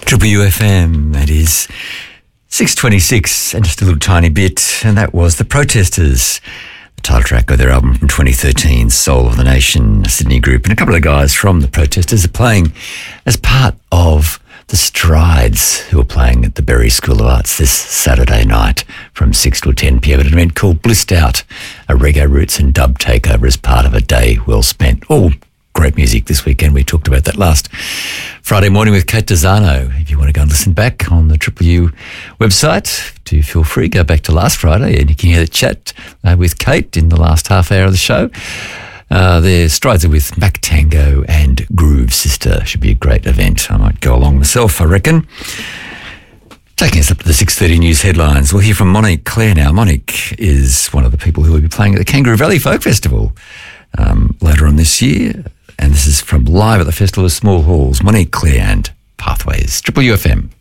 Triple UFM, that is 6:26 and just a little tiny bit, and that was The Protesters, the title track of their album from 2013, Soul of the Nation, a Sydney group. And a couple of guys from The Protesters are playing as part of the Strides, who are playing at the Berry School of Arts this Saturday night from 6 till 10 p.m. at an event called Blissed Out, a reggae roots and dub takeover as part of a day well spent. All great music this weekend. We talked about that last Friday morning with Kate Dezano. If you want to go and listen back on the Triple U website, do feel free, go back to last Friday and you can hear the chat with Kate in the last half hour of the show. Their Strides are with Mac Tango and Groove Sister. Should be a great event. I might go along myself, I reckon. Taking us up to the 6:30 news headlines, we'll hear from Monique Clare now. Monique is one of the people who will be playing at the Kangaroo Valley Folk Festival later on this year. And this is from live at the Festival of Small Halls, Monique Clare and Pathways. Triple UFM.